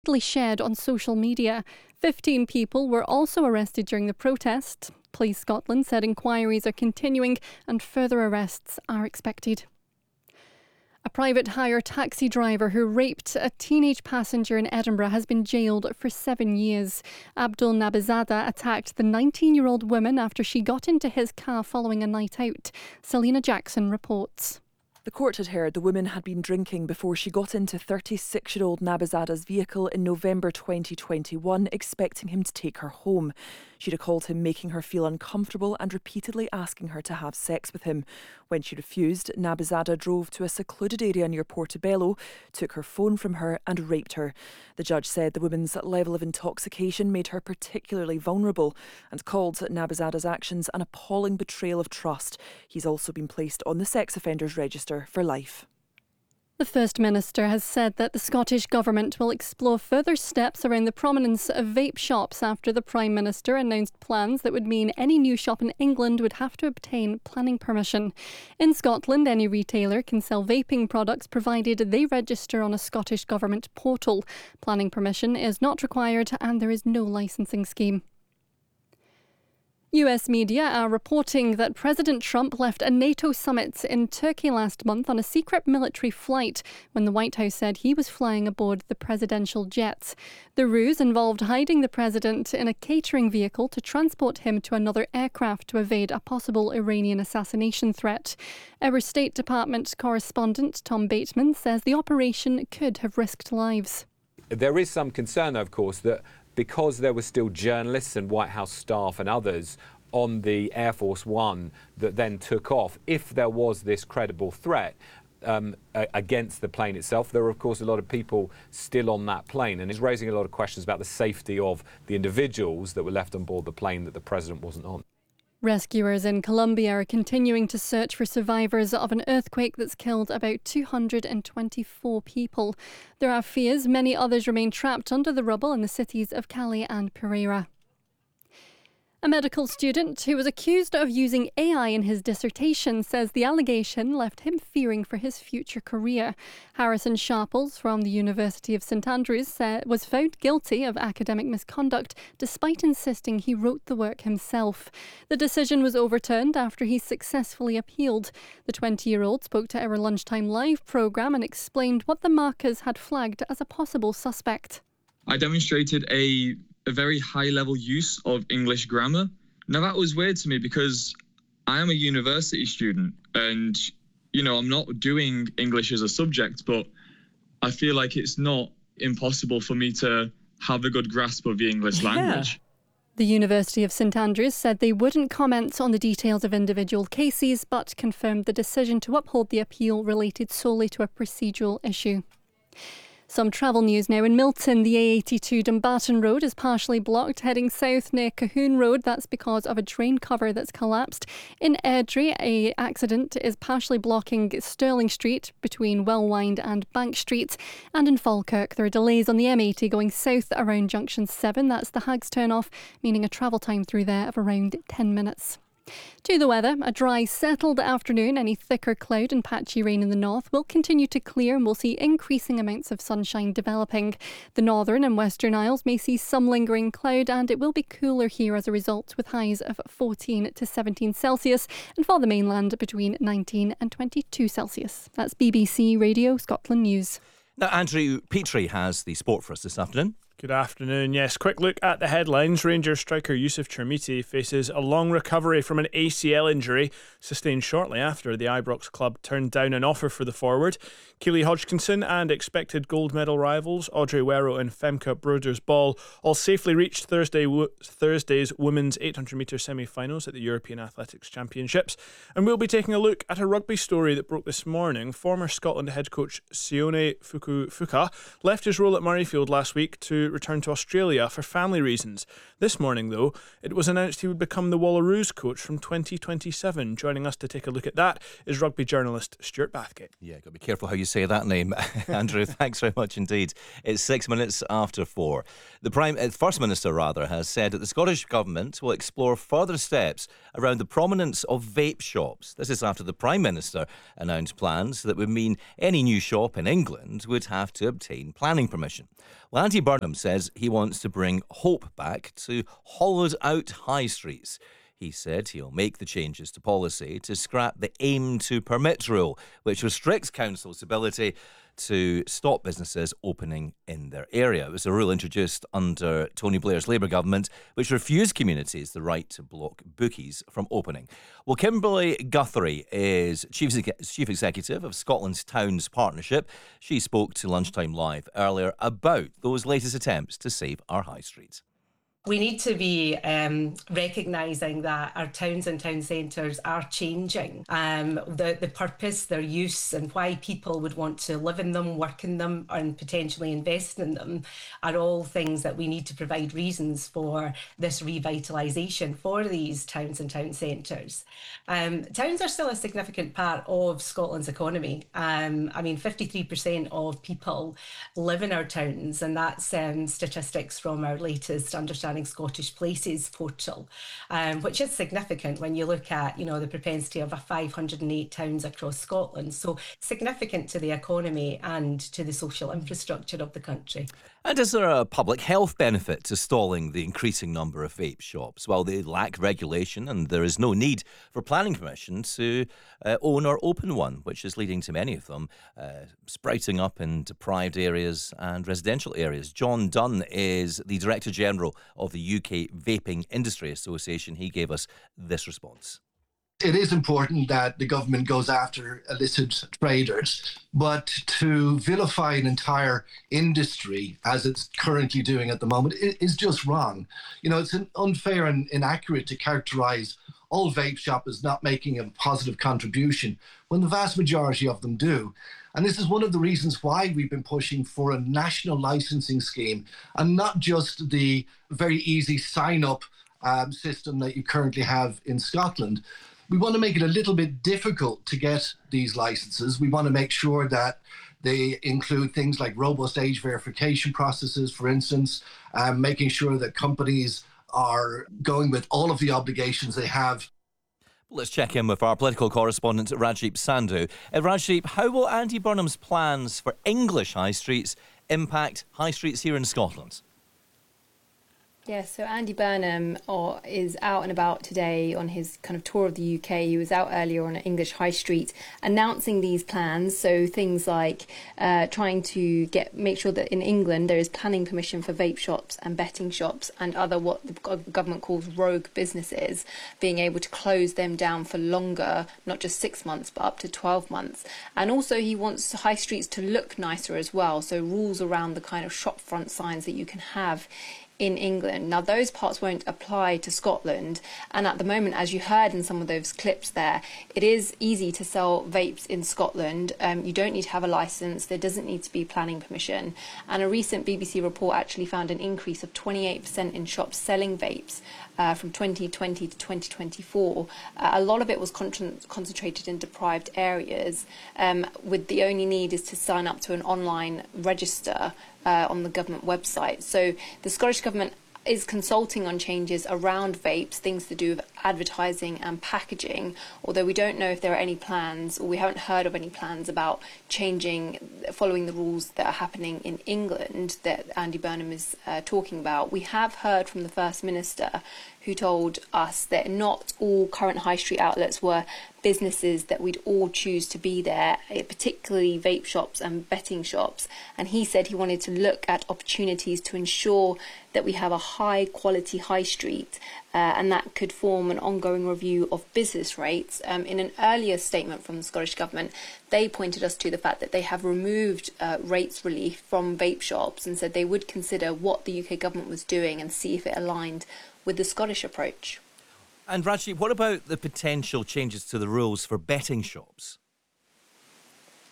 shared on social media. 15 people were also arrested during the protest. Police Scotland said inquiries are continuing and further arrests are expected. A private hire taxi driver who raped a teenage passenger in Edinburgh has been jailed for 7 years. Abdul Nabizada attacked the 19-year-old woman after she got into his car following a night out. Selena Jackson reports. The court had heard the woman had been drinking before she got into 36-year-old Nabizada's vehicle in November 2021, expecting him to take her home. She'd called him, making her feel uncomfortable and repeatedly asking her to have sex with him. When she refused, Nabizada drove to a secluded area near Portobello, took her phone from her and raped her. The judge said the woman's level of intoxication made her particularly vulnerable and called Nabizada's actions an appalling betrayal of trust. He's also been placed on the sex offenders register for life. The First Minister has said that the Scottish Government will explore further steps around the prominence of vape shops after the Prime Minister announced plans that would mean any new shop in England would have to obtain planning permission. In Scotland, any retailer can sell vaping products provided they register on a Scottish Government portal. Planning permission is not required and there is no licensing scheme. US media are reporting that President Trump left a NATO summit in Turkey last month on a secret military flight when the White House said he was flying aboard the presidential jet. The ruse involved hiding the president in a catering vehicle to transport him to another aircraft to evade a possible Iranian assassination threat. Our State Department correspondent Tom Bateman says the operation could have risked lives. There is some concern, of course, that because there were still journalists and White House staff and others on the Air Force One that then took off, if there was this credible threat against the plane itself, there were, of course, a lot of people still on that plane, and is raising a lot of questions about the safety of the individuals that were left on board the plane that the president wasn't on. Rescuers in Colombia are continuing to search for survivors of an earthquake that's killed about 224 people. There are fears many others remain trapped under the rubble in the cities of Cali and Pereira. A medical student who was accused of using AI in his dissertation says the allegation left him fearing for his future career. Harrison Sharples from the University of St Andrews was found guilty of academic misconduct despite insisting he wrote the work himself. The decision was overturned after he successfully appealed. The 20-year-old spoke to our Lunchtime Live programme and explained what the markers had flagged as a possible suspect. I demonstrated a very high-level use of English grammar. Now, that was weird to me because I am a university student and, I'm not doing English as a subject, but I feel like it's not impossible for me to have a good grasp of the English language. The University of St Andrews said they wouldn't comment on the details of individual cases, but confirmed the decision to uphold the appeal related solely to a procedural issue. Some travel news now. In Milton, the A82 Dumbarton Road is partially blocked heading south near Cahoon Road. That's because of a drain cover that's collapsed. In Airdrie, an accident is partially blocking Stirling Street between Wellwind and Bank Street. And in Falkirk, there are delays on the M80 going south around Junction 7. That's the Hags turn-off, meaning a travel time through there of around 10 minutes. To the weather, a dry, settled afternoon. Any thicker cloud and patchy rain in the north will continue to clear and we'll see increasing amounts of sunshine developing. The northern and western Isles may see some lingering cloud and it will be cooler here as a result, with highs of 14 to 17 Celsius and for the mainland between 19 and 22 Celsius. That's BBC Radio Scotland News. Now, Andrew Petrie has the sport for us this afternoon. Good afternoon. Yes, quick look at the headlines. Rangers striker Yusuf Chermiti faces a long recovery from an ACL injury sustained shortly after the Ibrox club turned down an offer for the forward. Keely Hodgkinson and expected gold medal rivals Audrey Werrow and Femke Broeders-Bol all safely reached Thursday's women's 800-metre semi-finals at the European Athletics Championships. And we'll be taking a look at a rugby story that broke this morning. Former Scotland head coach Sione Fukufuka left his role at Murrayfield last week to return to Australia for family reasons. This morning, though, it was announced he would become the Wallaroos coach from 2027. Joining us to take a look at that is rugby journalist Stuart Bathgate. Yeah, got to be careful how you say that name, Andrew. Thanks very much indeed. It's 6 minutes after 4. The First Minister, has said that the Scottish Government will explore further steps around the prominence of vape shops. This is after the Prime Minister announced plans that would mean any new shop in England would have to obtain planning permission. Well, Andy Burnham says he wants to bring hope back to hollowed-out high streets. He said he'll make the changes to policy to scrap the aim to permit rule, which restricts councils' ability to stop businesses opening in their area. It was a rule introduced under Tony Blair's Labour government, which refused communities the right to block bookies from opening. Well, Kimberly Guthrie is Chief Executive of Scotland's Towns Partnership. She spoke to Lunchtime Live earlier about those latest attempts to save our high streets. We need to be recognising that our towns and town centres are changing. The purpose, their use and why people would want to live in them, work in them and potentially invest in them are all things that we need to provide reasons for this revitalisation for these towns and town centres. Towns are still a significant part of Scotland's economy. 53% of people live in our towns, and that's statistics from our latest Understanding Scottish Places portal, which is significant when you look at, the propensity of 508 towns across Scotland. So significant to the economy and to the social infrastructure of the country. And is there a public health benefit to stalling the increasing number of vape shops? Well, they lack regulation and there is no need for planning permission to own or open one, which is leading to many of them sprouting up in deprived areas and residential areas. John Dunn is the Director General of the UK Vaping Industry Association. He gave us this response. It is important that the government goes after illicit traders, but to vilify an entire industry as it's currently doing at the moment is just wrong. It's unfair and inaccurate to characterise all vape shops as not making a positive contribution when the vast majority of them do. And this is one of the reasons why we've been pushing for a national licensing scheme and not just the very easy sign-up system that you currently have in Scotland. We want to make it a little bit difficult to get these licenses. We want to make sure that they include things like robust age verification processes, for instance, making sure that companies are going with all of the obligations they have. Let's check in with our political correspondent, Rajdeep Sandhu. Rajdeep, how will Andy Burnham's plans for English high streets impact high streets here in Scotland? Yes, so Andy Burnham is out and about today on his kind of tour of the UK. He was out earlier on an English high street announcing these plans. So things like trying to make sure that in England there is planning permission for vape shops and betting shops and other what the government calls rogue businesses, being able to close them down for longer, not just 6 months, but up to 12 months. And also he wants high streets to look nicer as well. So rules around the kind of shop front signs that you can have in England. Now, those parts won't apply to Scotland. And at the moment, as you heard in some of those clips there, it is easy to sell vapes in Scotland. You don't need to have a licence. There doesn't need to be planning permission. And a recent BBC report actually found an increase of 28% in shops selling vapes from 2020 to 2024. A lot of it was concentrated in deprived areas, with the only need is to sign up to an online register on the government website. So the Scottish Government is consulting on changes around vapes, things to do with advertising and packaging, although we don't know if there are any plans, or we haven't heard of any plans about following the rules that are happening in England that Andy Burnham is talking about. We have heard from the First Minister, who told us that not all current high street outlets were businesses that we'd all choose to be there, particularly vape shops and betting shops. And he said he wanted to look at opportunities to ensure that we have a high quality high street, and that could form an ongoing review of business rates. In an earlier statement from the Scottish Government, they pointed us to the fact that they have removed rates relief from vape shops and said they would consider what the UK government was doing and see if it aligned with the Scottish approach. And Rajdeep, what about the potential changes to the rules for betting shops?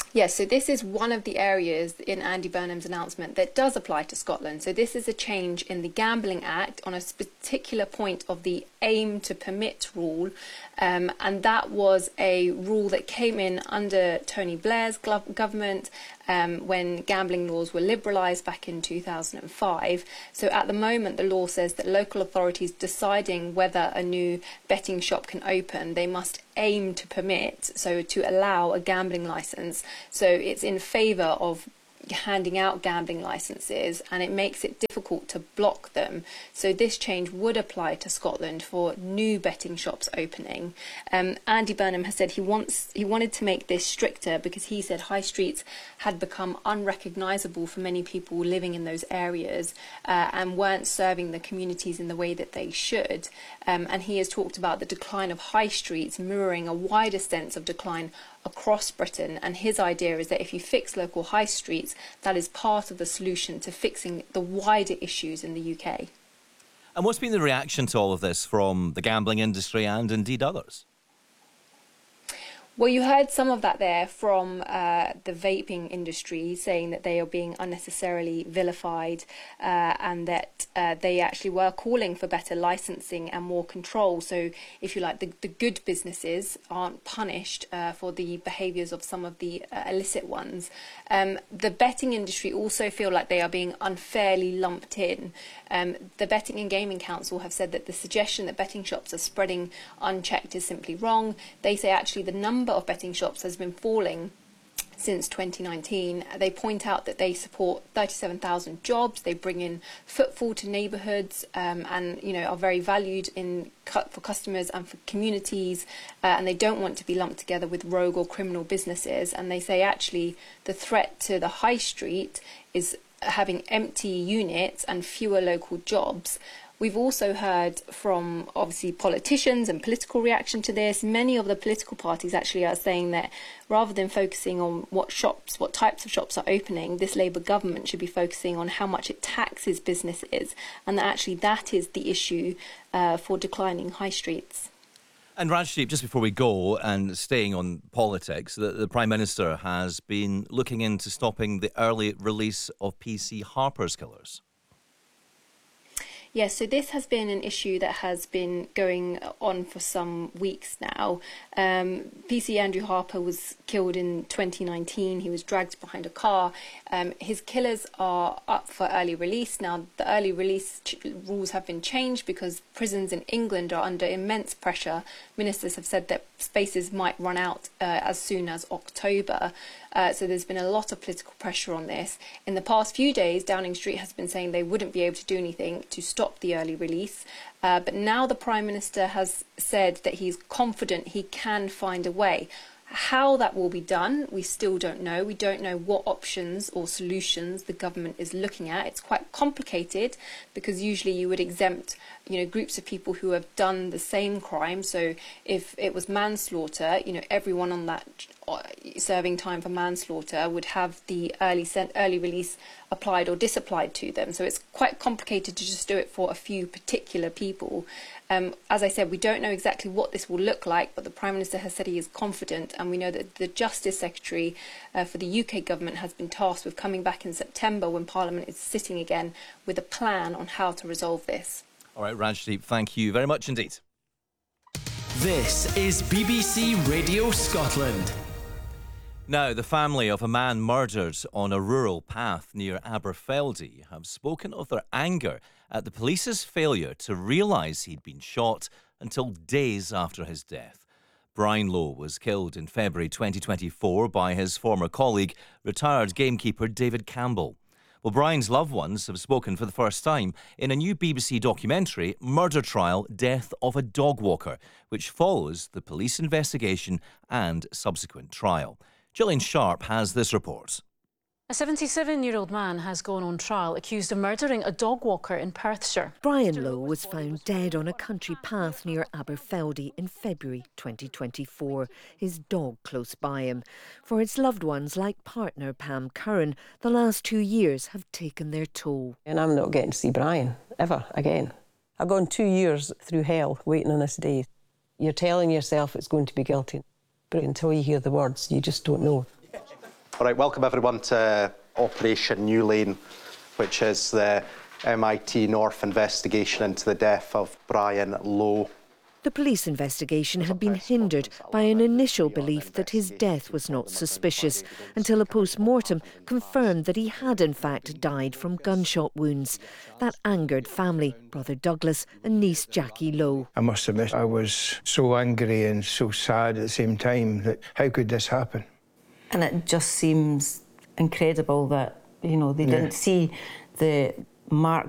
Yes, so this is one of the areas in Andy Burnham's announcement that does apply to Scotland. So this is a change in the Gambling Act on a particular point of the aim to permit rule. And that was a rule that came in under Tony Blair's government when gambling laws were liberalised back in 2005. So at the moment, the law says that local authorities deciding whether a new betting shop can open, they must aim to permit, so to allow a gambling licence. So it's in favour of handing out gambling licences, and it makes it difficult to block them. So this change would apply to Scotland for new betting shops opening. Andy Burnham has said he wanted to make this stricter because he said high streets had become unrecognisable for many people living in those areas and weren't serving the communities in the way that they should. And he has talked about the decline of high streets mirroring a wider sense of decline across Britain, and his idea is that if you fix local high streets, that is part of the solution to fixing the wider issues in the UK. And what's been the reaction to all of this from the gambling industry and indeed others? Well, you heard some of that there from the vaping industry saying that they are being unnecessarily vilified and that they actually were calling for better licensing and more control. So, if you like, the good businesses aren't punished for the behaviours of some of the illicit ones. The betting industry also feel like they are being unfairly lumped in. The Betting and Gaming Council have said that the suggestion that betting shops are spreading unchecked is simply wrong. They say actually the number of betting shops has been falling since 2019. They point out that they support 37,000 jobs, they bring in footfall to neighbourhoods and are very valued for customers and for communities, and they don't want to be lumped together with rogue or criminal businesses. And they say actually the threat to the high street is having empty units and fewer local jobs. We've also heard from, obviously, politicians and political reaction to this. Many of the political parties actually are saying that rather than focusing on what types of shops are opening, this Labour government should be focusing on how much it taxes businesses, and that actually that is the issue for declining high streets. And Rajdeep, just before we go and staying on politics, the Prime Minister has been looking into stopping the early release of PC Harper's killers. Yes, so this has been an issue that has been going on for some weeks now. PC Andrew Harper was killed in 2019. He was dragged behind a car. His killers are up for early release. Now, the early release rules have been changed because prisons in England are under immense pressure. Ministers have said that spaces might run out as soon as October. So there's been a lot of political pressure on this. In the past few days, Downing Street has been saying they wouldn't be able to do anything to stop the early release. But now the Prime Minister has said that he's confident he can find a way. How that will be done, we still don't know. We don't know what options or solutions the government is looking at. It's quite complicated because usually you would exempt, groups of people who have done the same crime. So if it was manslaughter, everyone on that serving time for manslaughter would have the early release applied or disapplied to them. So it's quite complicated to just do it for a few particular people. As I said, we don't know exactly what this will look like, but the Prime Minister has said he is confident, and we know that the Justice Secretary for the UK government has been tasked with coming back in September when Parliament is sitting again with a plan on how to resolve this. All right, Rajdeep, thank you very much indeed. This is BBC Radio Scotland. Now, the family of a man murdered on a rural path near Aberfeldy have spoken of their anger at the police's failure to realise he'd been shot until days after his death. Brian Lowe was killed in February 2024 by his former colleague, retired gamekeeper David Campbell. Well, Brian's loved ones have spoken for the first time in a new BBC documentary, Murder Trial, Death of a Dog Walker, which follows the police investigation and subsequent trial. Gillian Sharp has this report. A 77-year-old man has gone on trial accused of murdering a dog walker in Perthshire. Brian Lowe was found dead on a country path near Aberfeldy in February 2024, his dog close by him. For his loved ones, like partner Pam Curran, the last 2 years have taken their toll. And I'm not getting to see Brian, ever again. I've gone 2 years through hell waiting on this day. You're telling yourself it's going to be guilty, but until you hear the words, you just don't know. All right, welcome everyone to Operation New Lane, which is the MIT North investigation into the death of Brian Lowe. The police investigation had been hindered by an initial belief that his death was not suspicious, until a post-mortem confirmed that he had in fact died from gunshot wounds. That angered family, brother Douglas and niece Jackie Lowe. I must admit, I was so angry and so sad at the same time that how could this happen? And it just seems incredible that, you know, they didn't see the marks